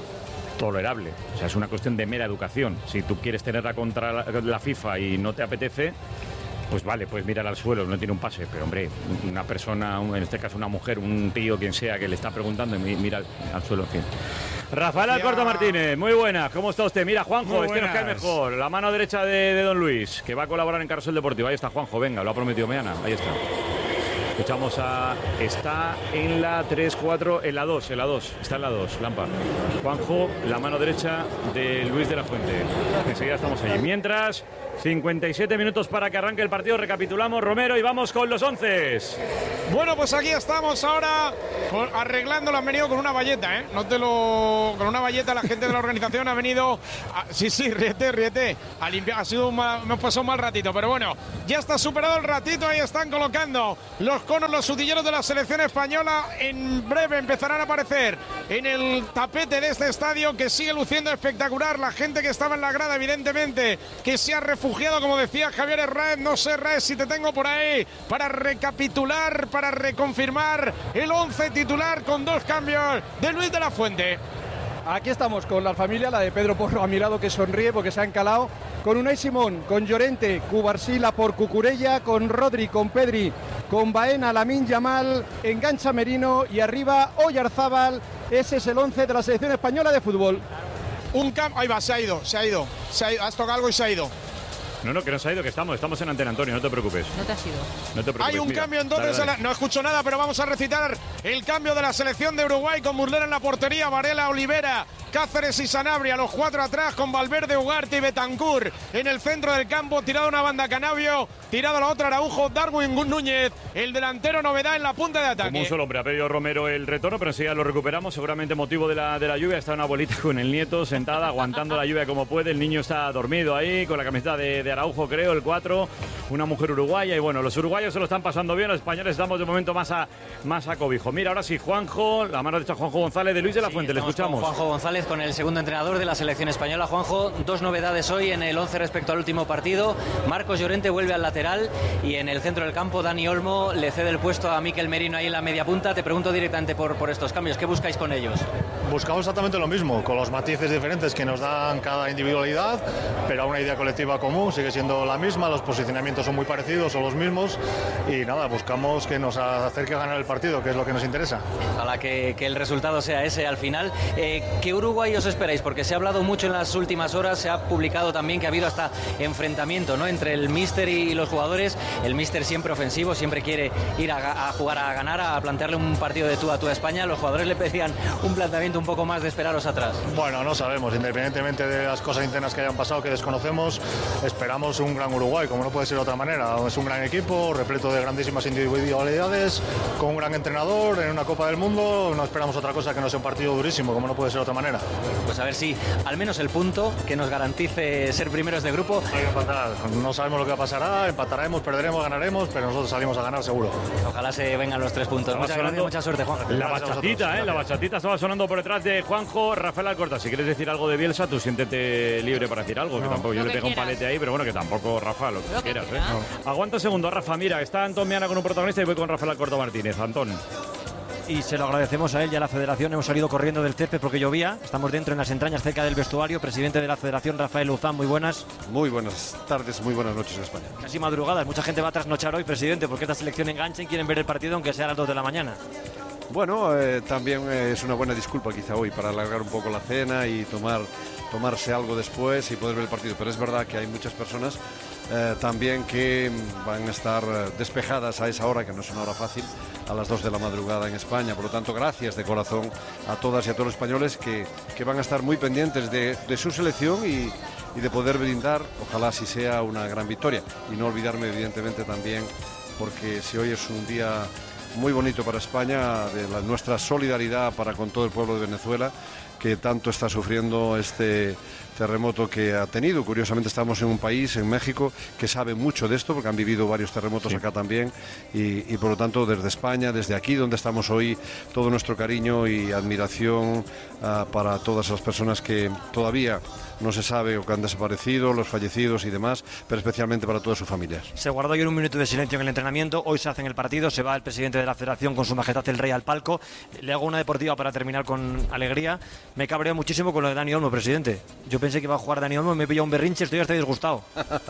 tolerable. O sea, es una cuestión de mera educación. Si tú quieres tenerla contra la, la FIFA y no te apetece, pues vale, puedes mirar al suelo, no tiene un pase. Pero, hombre, una persona, en este caso una mujer, un tío, quien sea, que le está preguntando, mira al, al suelo, en fin. Rafael Alcorta Martínez, muy buenas, ¿cómo está usted? Mira, Juanjo, este nos cae mejor. La mano derecha de, de Don Luis, que va a colaborar en Carrusel Deportivo. Ahí está Juanjo, venga, lo ha prometido Meana, ahí está. Escuchamos a... Está en la tres cuatro, en la dos, en la dos. Está en la dos, Lampard. Juanjo, la mano derecha de Luis de la Fuente. Enseguida estamos allí. Mientras, cincuenta y siete minutos para que arranque el partido. Recapitulamos, Romero, y vamos con los once. Bueno, pues aquí estamos ahora arreglándolo. Han venido con una valleta, ¿eh? No te lo... Con una valleta la gente de la organización ha venido... A... Sí, sí, ríete, ríete. A limpiar. Ha sido un mal... Hemos pasado un mal ratito, pero bueno, ya está superado el ratito. Ahí están colocando los conos, los sutilleros de la selección española. En breve empezarán a aparecer en el tapete de este estadio, que sigue luciendo espectacular. La gente que estaba en la grada, evidentemente, que se ha refugiado, como decía Javier Herráez. No sé, Herráez, si te tengo por ahí para recapitular, para reconfirmar el once titular con dos cambios de Luis de la Fuente. Aquí estamos con la familia, la de Pedro Porro a mi lado, que sonríe porque se han calado, con Unai Simón, con Llorente, Cubarsila por Cucurella, con Rodri, con Pedri, con Baena, Lamine Yamal, engancha Merino y arriba Oyarzábal. Ese es el once de la selección española de fútbol. Un cam... Ahí va, se ha ido, se ha ido, se ha ido. Has tocado algo y se ha ido. No, no, que no se ha ido, que estamos, estamos en Antena Antonio, no te preocupes. No te has ido. No te preocupes. Hay un mira, cambio entonces, dale, dale. La, no escucho nada, pero vamos a recitar el cambio de la selección de Uruguay con Murlera en la portería, Varela, Olivera, Cáceres y Sanabria, los cuatro atrás con Valverde, Ugarte y Betancur en el centro del campo, tirado una banda Canavio, tirado a la otra Araujo, Darwin Núñez, el delantero novedad en la punta de ataque. Como un solo hombre, ha pedido Romero el retorno, pero enseguida lo recuperamos, seguramente motivo de la, de la lluvia. Está una abuelita con el nieto sentada, aguantando la lluvia como puede, el niño está dormido ahí, con la camiseta de, de Araujo, creo, el cuatro, una mujer uruguaya, y bueno, los uruguayos se lo están pasando bien, los españoles estamos de momento más a, más a cobijo. Mira, ahora sí, Juanjo, la mano derecha Juanjo González de Luis de la Sí, Fuente, le escuchamos. Juanjo González con el segundo entrenador de la selección española. Juanjo, dos novedades hoy en el once respecto al último partido. Marcos Llorente vuelve al lateral y en el centro del campo Dani Olmo le cede el puesto a Mikel Merino ahí en la media punta. Te pregunto directamente por, por estos cambios, ¿qué buscáis con ellos? Buscamos exactamente lo mismo, con los matices diferentes que nos dan cada individualidad, pero una idea colectiva común sigue siendo la misma, los posicionamientos son muy parecidos, son los mismos, y nada, buscamos que nos acerque a ganar el partido, que es lo que nos interesa. Ojalá que, que el resultado sea ese al final. Eh, ¿Qué Uruguay os esperáis? Porque se ha hablado mucho en las últimas horas, se ha publicado también que ha habido hasta enfrentamiento, ¿no?, entre el míster y los jugadores. El míster siempre ofensivo, siempre quiere ir a, a jugar a ganar, a plantearle un partido de tú a tú a España. Los jugadores le pedían un planteamiento un poco más de esperaros atrás. Bueno, no sabemos, independientemente de las cosas internas que hayan pasado, que desconocemos, esperamos un gran Uruguay, como no puede ser de otra manera. Es un gran equipo, repleto de grandísimas individualidades, con un gran entrenador, en una Copa del Mundo. No esperamos otra cosa que no sea un partido durísimo, como no puede ser de otra manera. Pues a ver si al menos el punto que nos garantice ser primeros de grupo. Hay que empatar, no sabemos lo que pasará, empataremos, perderemos, ganaremos, pero nosotros salimos a ganar seguro. Ojalá se vengan los tres puntos. Muchas gracias, mucha suerte, Juan. La bachatita, ¿eh? La bachatita estaba sonando por detrás de Juanjo. Rafael Alcorta, si quieres decir algo de Bielsa, tú siéntete libre para decir algo, no, que tampoco yo le pego un palete ahí, pero bueno, que tampoco, Rafa, lo que lo quieras, que ¿eh? No. Aguanta un segundo, Rafa, mira, está Antón Miana con un protagonista y voy con Rafael Alcorta Martínez. Antón. Y se lo agradecemos a él y a la federación. Hemos salido corriendo del césped porque llovía. Estamos dentro en las entrañas cerca del vestuario. Presidente de la federación, Rafael Luzán, muy buenas. Muy buenas tardes, muy buenas noches en España. Casi madrugadas, mucha gente va a trasnochar hoy, presidente, porque esta selección engancha y quieren ver el partido aunque sea a las dos de la mañana. Bueno, eh, también eh, es una buena disculpa quizá hoy para alargar un poco la cena y tomar, tomarse algo después y poder ver el partido. Pero es verdad que hay muchas personas eh, también que van a estar despejadas a esa hora, que no es una hora fácil, a las dos de la madrugada en España. Por lo tanto, gracias de corazón a todas y a todos los españoles que, que van a estar muy pendientes de, de su selección y, y de poder brindar, ojalá si sea una gran victoria. Y no olvidarme, evidentemente, también, porque si hoy es un día muy bonito para España, de la, nuestra solidaridad para con todo el pueblo de Venezuela, que tanto está sufriendo este terremoto que ha tenido. Curiosamente estamos en un país, en México, que sabe mucho de esto, porque han vivido varios terremotos sí. acá también, y, y por lo tanto desde España, desde aquí donde estamos hoy, todo nuestro cariño y admiración uh, para todas las personas que todavía no se sabe o que han desaparecido, los fallecidos y demás, pero especialmente para todas sus familias. Se guardó ayer un minuto de silencio en el entrenamiento, hoy se hace en el partido, se va el presidente de la federación con su majestad el rey al palco. Le hago una deportiva para terminar con alegría. Me cabreo muchísimo con lo de Dani Olmo, presidente. Yo pensé que iba a jugar Dani Olmo, me he pillado un berrinche, estoy hasta disgustado.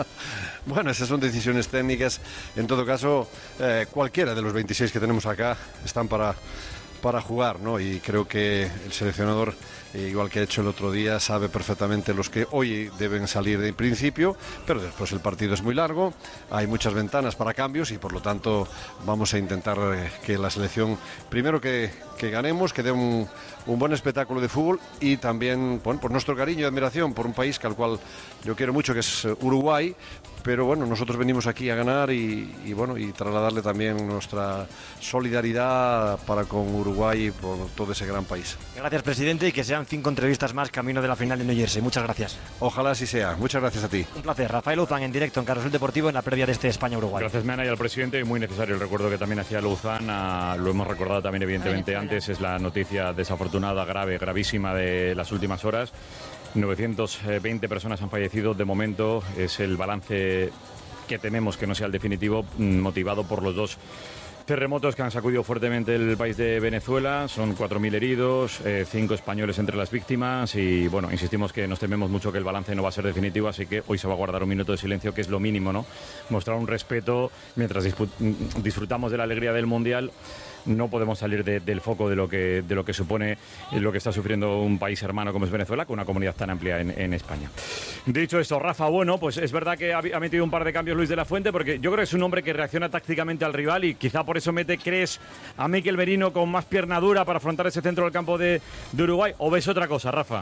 Bueno, esas son decisiones técnicas. En todo caso, eh, cualquiera de los veintiséis que tenemos acá están para, para jugar, ¿no? Y creo que el seleccionador, igual que ha hecho el otro día, sabe perfectamente los que hoy deben salir de principio, pero después el partido es muy largo, hay muchas ventanas para cambios y por lo tanto vamos a intentar que la selección, primero que, que ganemos, que dé un, un buen espectáculo de fútbol y también, bueno, por nuestro cariño y admiración por un país que al cual yo quiero mucho, que es Uruguay, pero bueno, nosotros venimos aquí a ganar y, y bueno, y trasladarle también nuestra solidaridad para con Uruguay y por todo ese gran país. Gracias, presidente, y que sean cinco entrevistas más camino de la final de New Jersey. Muchas gracias. Ojalá así sea. Muchas gracias a ti. Un placer. Rafael Luzán en directo en Carrusel Deportivo en la previa de este España-Uruguay. Gracias, Mena, y al presidente. Y muy necesario el recuerdo que también hacía Luzán. A, lo hemos recordado también, evidentemente, antes. Es la noticia desafortunada, grave, gravísima de las últimas horas. novecientas veinte personas han fallecido de momento. Es el balance que tememos que no sea el definitivo, motivado por los dos terremotos que han sacudido fuertemente el país de Venezuela. Son cuatro mil heridos, eh, cinco españoles entre las víctimas y, bueno, insistimos que nos tememos mucho que el balance no va a ser definitivo, así que hoy se va a guardar un minuto de silencio, que es lo mínimo, ¿no? Mostrar un respeto mientras disfrutamos de la alegría del Mundial no podemos salir de, del foco de lo que de lo que supone lo que está sufriendo un país hermano como es Venezuela, con una comunidad tan amplia en, en España. Dicho esto, Rafa, bueno, pues es verdad que ha, ha metido un par de cambios Luis de la Fuente, porque yo creo que es un hombre que reacciona tácticamente al rival y quizá por eso mete, ¿crees, a Mikel Merino con más pierna dura para afrontar ese centro del campo de, de Uruguay? ¿O ves otra cosa, Rafa?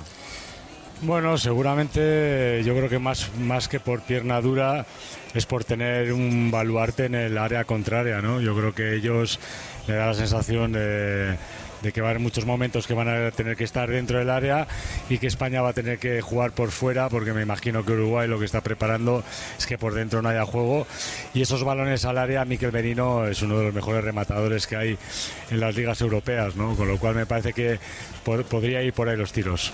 Bueno, seguramente yo creo que más, más que por pierna dura es por tener un baluarte en el área contraria, ¿no? Yo creo que ellos le da la sensación de, de que va a haber muchos momentos que van a tener que estar dentro del área y que España va a tener que jugar por fuera, porque me imagino que Uruguay lo que está preparando es que por dentro no haya juego, y esos balones al área, Mikel Merino es uno de los mejores rematadores que hay en las ligas europeas, ¿no? Con lo cual me parece que pod- podría ir por ahí los tiros.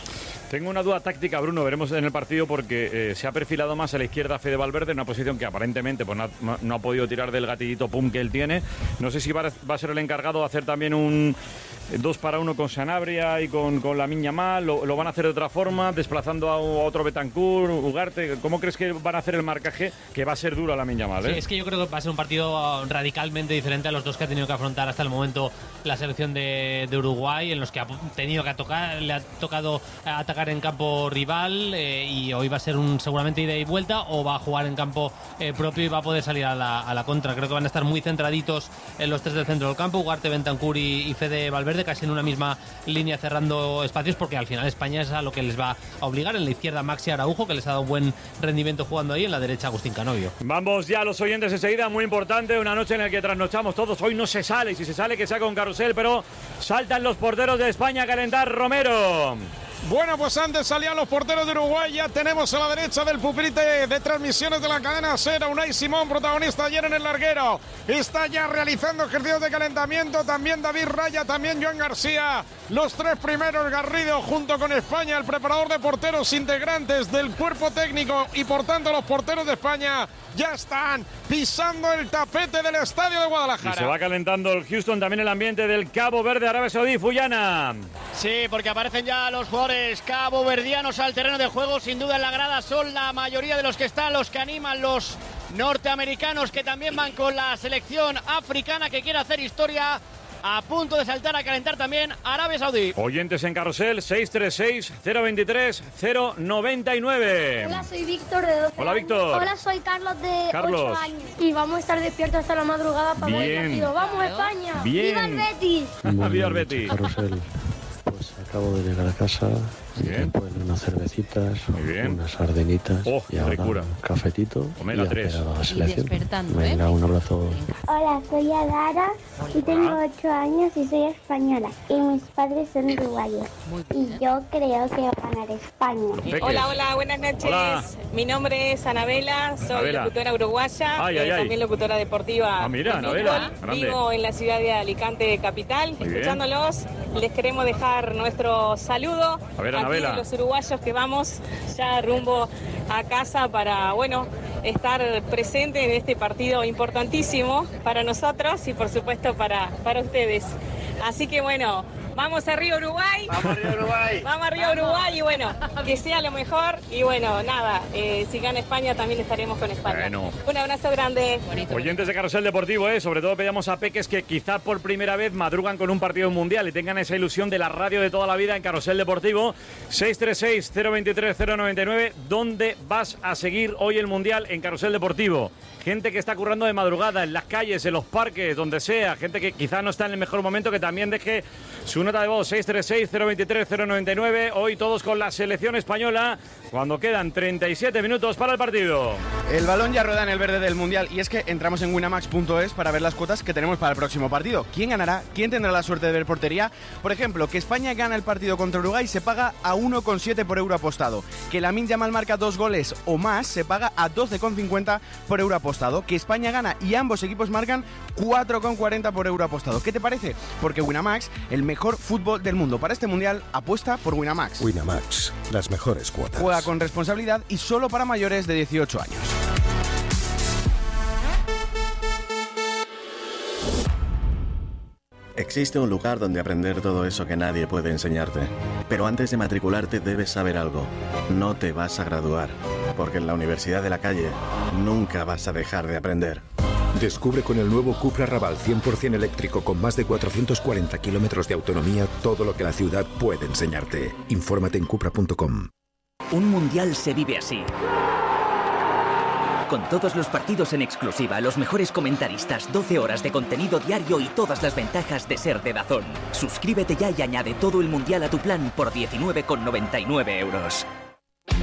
Tengo una duda táctica, Bruno, veremos en el partido, porque eh, se ha perfilado más a la izquierda Fede Valverde, en una posición que aparentemente pues, no, ha, no ha podido tirar del gatillito pum que él tiene. No sé si va a, va a ser el encargado de hacer también un eh, dos para uno con Sanabria y con, con Lamine Yamal, lo, lo van a hacer de otra forma, desplazando a, a otro Bentancur, Ugarte. ¿Cómo crees que van a hacer el marcaje? Que va a ser duro a Lamine Yamal, ¿eh? Sí, es que yo creo que va a ser un partido radicalmente diferente a los dos que ha tenido que afrontar hasta el momento la selección de, de Uruguay, en los que ha tenido que tocar, le ha tocado atacar en campo rival, eh, y hoy va a ser un seguramente ida y vuelta, o va a jugar en campo eh, propio y va a poder salir a la, a la contra. Creo que van a estar muy centraditos en los tres del centro del campo, Ugarte, Bentancur y, y Fede Valverde, casi en una misma línea cerrando espacios, porque al final España es a lo que les va a obligar. En la izquierda Maxi Araujo, que les ha dado buen rendimiento jugando ahí, en la derecha Agustín Canovio. Vamos ya a los oyentes enseguida, muy importante, una noche en la que trasnochamos todos. Hoy no se sale, y si se sale que sea con carrusel, pero saltan los porteros de España a calentar. Romero. Bueno, pues antes salían los porteros de Uruguay. Ya tenemos a la derecha del pupitre de transmisiones de la cadena SER Unai Simón, protagonista ayer en el larguero. Está ya realizando ejercicios de calentamiento. También David Raya, también Joan García. Los tres primeros, Garrido junto con España, el preparador de porteros, integrantes del cuerpo técnico, y por tanto los porteros de España ya están pisando el tapete del estadio de Guadalajara. Y se va calentando el Houston, también el ambiente del Cabo Verde, Arabia Saudí. Fuyana. Sí, porque aparecen ya los jugadores caboverdianos al terreno de juego. Sin duda en la grada son la mayoría de los que están, los que animan, los norteamericanos que también van con la selección africana que quiere hacer historia. A punto de saltar a calentar también Arabia Saudí. Oyentes en carrusel, seis tres seis, cero veintitrés, cero noventa y nueve. Hola, soy Víctor de doce Hola, años. Víctor. Hola, soy Carlos de Carlos. ocho años. Y vamos a estar despiertos hasta la madrugada para ver el Bien. partido. ¡Vamos, España! Bien. ¡Viva el Betis! Viva el Betis. Carrusel. Pues acabo de llegar a casa. Bien. Pues unas cervecitas, bien. unas sardinitas Oh, y ahora ricura. un cafetito. Omega y a tres. esperar a la Y selección. despertando, Venga, ¿eh? un abrazo. Hola, soy Adara y tengo ocho años y soy española. Y mis padres son uruguayos. Y yo creo que va a ganar España. Peque. Hola, hola, buenas noches. Hola. Mi nombre es Anabela, soy Anabela. locutora uruguaya, Ay, eh, ay, ay. también locutora deportiva. Ah, mira, de Anabela, fútbol. grande. Vivo en la ciudad de Alicante, capital, Muy bien. escuchándolos. Les queremos dejar nuestro saludo A ver, aquí Anabela. de los uruguayos que vamos ya rumbo a casa para, bueno, estar presente en este partido importantísimo para nosotros y por supuesto para, para ustedes. Así que bueno, vamos arriba Uruguay. Vamos arriba Uruguay. Vamos arriba Uruguay y bueno, que sea lo mejor. Y bueno, nada, eh, si gana España también estaremos con España. Bueno. Un abrazo grande. Oyentes de Carrusel Deportivo, ¿eh? Sobre todo pedíamos a peques que quizá por primera vez madrugan con un partido mundial y tengan esa ilusión de la radio de toda la vida en Carrusel Deportivo. seis tres seis, cero veintitrés, cero noventa y nueve. ¿Dónde vas a seguir hoy el mundial en Carrusel Deportivo? Gente que está currando de madrugada en las calles, en los parques, donde sea. Gente que quizá no está en el mejor momento, que también deje su nota de voz. seis tres seis, cero veintitrés, cero noventa y nueve. Hoy todos con la selección española cuando quedan treinta y siete minutos para el partido. El balón ya rueda en el verde del Mundial y es que entramos en winamax punto es para ver las cuotas que tenemos para el próximo partido. ¿Quién ganará? ¿Quién tendrá la suerte de ver portería? Por ejemplo, que España gana el partido contra Uruguay se paga a uno coma siete por euro apostado. Que Lamine Yamal marca dos goles o más se paga a doce coma cincuenta por euro apostado. Que España gana y ambos equipos marcan cuatro coma cuarenta por euro apostado. ¿Qué te parece? Porque Winamax, el mejor fútbol del mundo para este Mundial, apuesta por Winamax. Winamax, las mejores cuotas. Juega con responsabilidad y solo para mayores de dieciocho años. Existe un lugar donde aprender todo eso que nadie puede enseñarte. Pero antes de matricularte debes saber algo. No te vas a graduar, porque en la Universidad de la Calle nunca vas a dejar de aprender. Descubre con el nuevo Cupra Raval cien por ciento eléctrico con más de cuatrocientos cuarenta kilómetros de autonomía todo lo que la ciudad puede enseñarte. Infórmate en cupra punto com. Un mundial se vive así. Con todos los partidos en exclusiva, los mejores comentaristas, doce horas de contenido diario y todas las ventajas de ser de DAZN. Suscríbete ya y añade todo el mundial a tu plan por diecinueve con noventa y nueve euros.